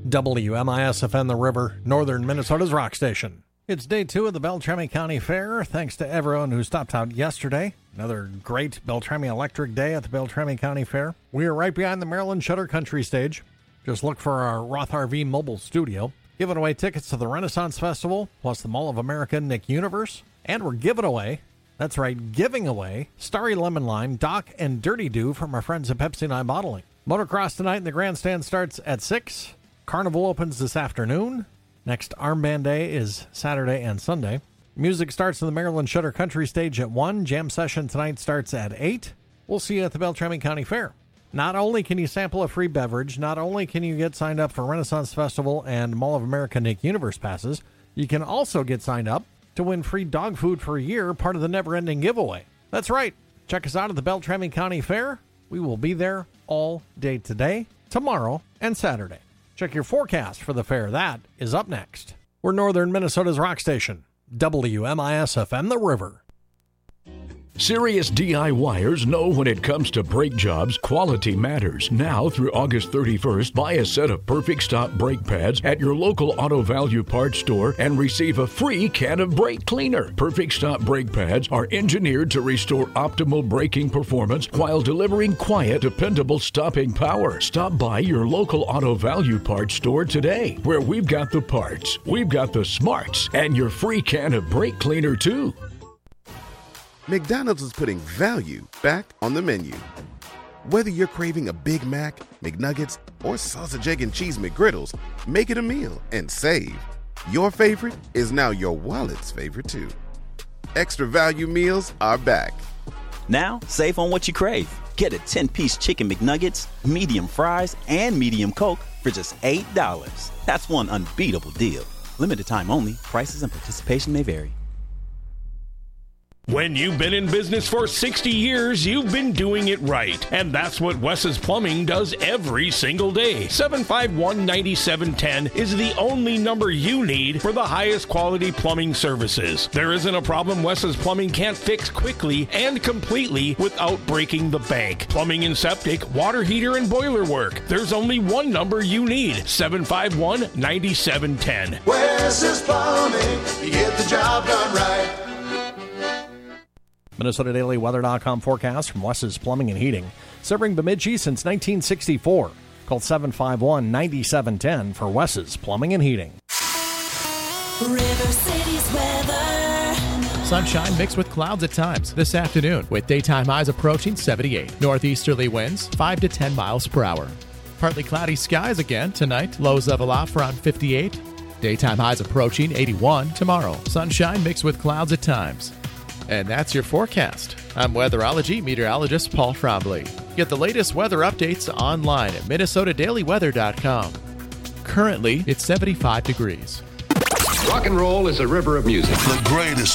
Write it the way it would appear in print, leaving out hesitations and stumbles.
WMIS-FM The River, northern Minnesota's rock station. It's day 2 of the Beltrami County Fair. Thanks to everyone who stopped out yesterday. Another great Beltrami Electric Day at the Beltrami County Fair. We are right behind the Maryland Shutter Country stage. Just look for our Roth RV mobile studio. Giving away tickets to the Renaissance Festival, plus the Mall of America Nick Universe. And we're giving away, that's right, giving away Starry Lemon Lime, Doc, and Dirty Dew from our friends at Pepsi 9 Bottling. Motocross tonight in the grandstand starts at 6. Carnival opens this afternoon. Next Armband Day is Saturday and Sunday. Music starts in the Maryland Shutter Country stage at 1. Jam session tonight starts at 8. We'll see you at the Beltrami County Fair. Not only can you sample a free beverage, not only can you get signed up for Renaissance Festival and Mall of America Nick Universe passes, you can also get signed up to win free dog food for a year, part of the never-ending giveaway. That's right. Check us out at the Beltrami County Fair. We will be there all day today, tomorrow, and Saturday. Check your forecast for the fair. That is up next. We're northern Minnesota's rock station, WMIS-FM The River. Serious DIYers know when it comes to brake jobs, quality matters. Now through August 31st, buy a set of Perfect Stop brake pads at your local Auto Value parts store and receive a free can of brake cleaner. Perfect Stop brake pads are engineered to restore optimal braking performance while delivering quiet, dependable stopping power. Stop by your local Auto Value parts store today, where we've got the parts, we've got the smarts, and your free can of brake cleaner too. McDonald's is putting value back on the menu. Whether you're craving a Big Mac, McNuggets, or sausage, egg, and cheese McGriddles, make it a meal and save. Your favorite is now your wallet's favorite too. Extra value meals are back. Now, save on what you crave. Get a 10-piece chicken McNuggets, medium fries, and medium Coke for just $8. That's one unbeatable deal. Limited time only. Prices and participation may vary. When you've been in business for 60 years, you've been doing it right. And that's what Wes's Plumbing does every single day. 751-9710 is the only number you need for the highest quality plumbing services. There isn't a problem Wes's Plumbing can't fix quickly and completely without breaking the bank. Plumbing and septic, water heater, and boiler work. There's only one number you need. 751-9710. Wes's Plumbing, you get the job done right. MinnesotaDailyWeather.com forecast from Wes's Plumbing and Heating. Serving Bemidji since 1964. Call 751-9710 for Wes's Plumbing and Heating. River City's weather. Sunshine mixed with clouds at times this afternoon, with daytime highs approaching 78. Northeasterly winds 5 to 10 miles per hour. Partly cloudy skies again tonight. Lows level off around 58. Daytime highs approaching 81 tomorrow. Sunshine mixed with clouds at times. And that's your forecast. I'm weatherology meteorologist Paul Trombley. Get the latest weather updates online at MinnesotaDailyWeather.com. Currently, it's 75 degrees. Rock and roll is a river of music. The greatest